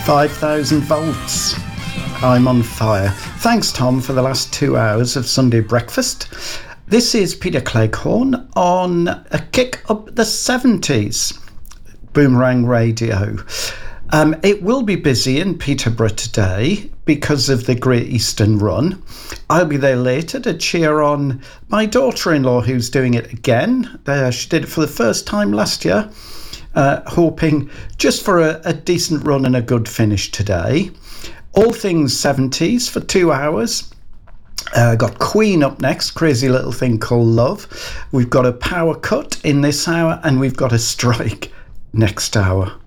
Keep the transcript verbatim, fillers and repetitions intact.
five thousand volts. I'm on fire. Thanks, Tom, for the last two hours of Sunday breakfast. This is Peter Cleghorn on a kick up the seventies. Boomerang Radio. Um, it will be busy in Peterborough today because of the Great Eastern Run. I'll be there later to cheer on my daughter-in-law who's doing it again. Uh, she did it for the first time last year, uh, hoping just for a, a decent run and a good finish today. All things seventies for two hours. Uh, got Queen up next, Crazy Little Thing Called Love. We've got a power cut in this hour, and we've got a strike next hour.